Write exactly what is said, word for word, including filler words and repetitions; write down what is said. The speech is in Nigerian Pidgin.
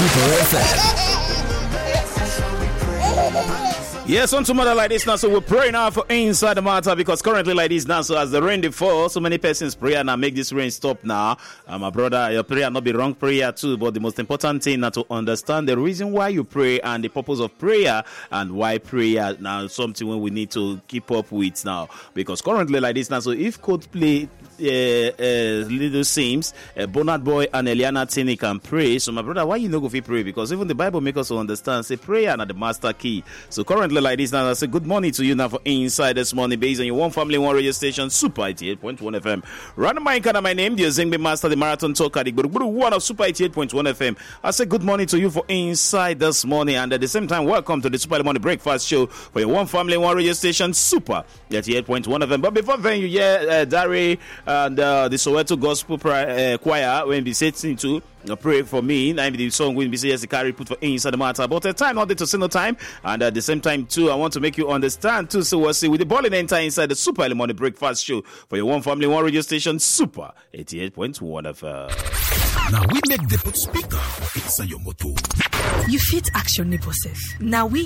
Super F M. Yes, on tomorrow like this now, so we're praying now for inside the matter because currently like this now, so as the rain they fall, so many persons prayer now make this rain stop now. Uh, my brother, your prayer not be wrong prayer too, but the most important thing now to understand the reason why you pray and the purpose of prayer and why prayer now something when we need to keep up with now because currently like this now, so if Coldplay, uh, uh, Little Sims, uh, Bernard Boy and Eliana Tini can pray, so my brother, why you not go fit pray? Because even the Bible makes us understand, say prayer and the master key. So currently like this now, I say good morning to you now for inside this morning based on your one family, one radio station, Super eighty-eight point one F M. Random mind kind of my name, the Zingbe Master, the Marathon Talker, the Guru one of Super eighty-eight point one F M. I say good morning to you for inside this morning, and at the same time, welcome to the Super Morning Breakfast Show for your one family, one radio station, Super eighty-eight point one F M. But before then, you hear uh, Dari and uh, the Soweto Gospel uh, Choir when we sitting to. Uh, pray for me. I'm the song will be say yes, the carry put for inside the matter. But the time not there to say no time, and at the same time too, I want to make you understand too. So we'll see with the ball in enter inside the Super Early Morning Breakfast Show for your one family, one radio station, Super eighty-eight point one F M. Now we make the put speaker inside your motor. You fit action neighbor self. Now we